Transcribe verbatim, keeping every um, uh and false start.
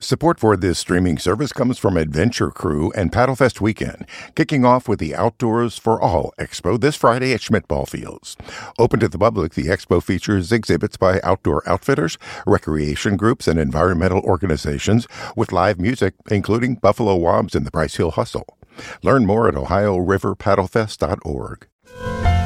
Support for this streaming service comes from Adventure Crew and Paddlefest Weekend, kicking off with the Outdoors for All Expo this Friday at Schmidt Ball Fields. Open to the public, the expo features exhibits by outdoor outfitters, recreation groups, and environmental organizations with live music, including Buffalo Wombs and the Price Hill Hustle. Learn more at ohio river paddle fest dot org.